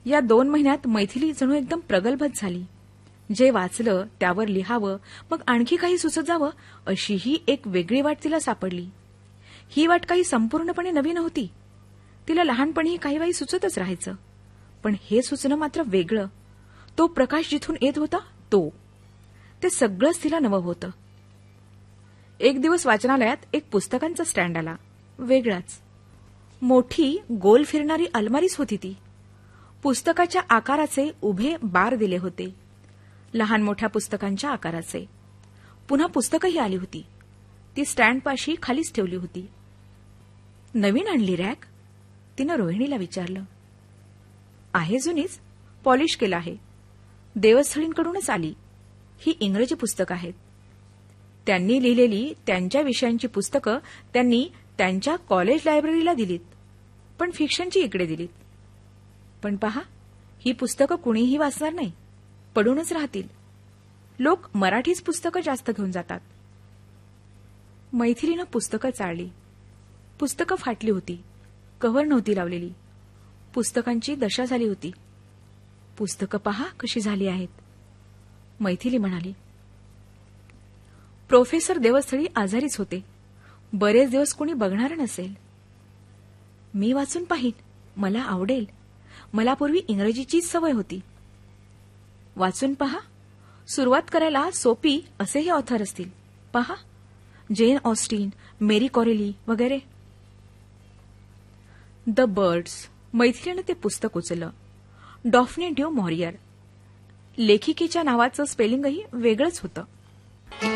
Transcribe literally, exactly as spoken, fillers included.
या दोन महिन्यात मैथिली जणू एकदम प्रगल्भच झाली. जे वाचलं त्यावर लिहावं, मग आणखी काही सुचत जावं, अशीही एक वेगळी वाट तिला सापडली. ही वाट काही संपूर्णपणे नवी नव्हती. तिला लहानपणी काही वेळी सुचतच राहायचं, पण हे सुचणं मात्र वेगळं. तो प्रकाश जिथून येत होता तो ते सगळंच तिला नवं होतं. एक दिवस वाचनालयात एक पुस्तकांचा स्टँड आला, वेगळाच. मोठी गोल फिरणारी अलमारीच होती ती. पुस्तकाच्या आकाराचे उभे बार दिले होते, लहान मोठ्या पुस्तकांच्या आकाराचे. पुन्हा पुस्तकंही आली होती. ती स्टँडपाशी खालीच ठेवली होती. नवीन आणली रॅक? तिनं रोहिणीला विचारलं. आहे जुनीच, पॉलिश केलं आहे. देवस्थळींकडूनच आली. ही इंग्रजी पुस्तकं आहेत. त्यांनी लिहिलेली त्यांच्या विषयांची पुस्तकं त्यांनी त्यांच्या कॉलेज लायब्ररीला दिलीत, पण फिक्शनची इकडे दिलीत. पण पहा, ही पुस्तकं कुणीही वाचणार नाही, पडूनच राहतील. लोक मराठीच पुस्तकं जास्त घेऊन जातात. मैथिलीनं पुस्तकं चाळली. पुस्तकं फाटली होती, कव्हर नव्हती लावलेली. पुस्तकांची दशा झाली होती. पुस्तकं पहा कशी झाली आहेत, मैथिली म्हणाली. प्रोफेसर देवस्थळी आजारीच होते. बरेच दिवस कोणी बघणार नसेल. मी वाचून पाहीन, मला आवडेल. मला पूर्वी इंग्रजीचीच सवय होती. वाचून पहा, सुरुवात करायला सोपी असेही ऑथर असतील. पहा, जेन ऑस्टिन, मेरी कॉरेली वगैरे. The birds. मैथिलीनं ते पुस्तक उचललं. डॉफ्नी ड्यू मॉरियर. लेखिकेच्या नावाचं स्पेलिंगही वेगळंच होतं.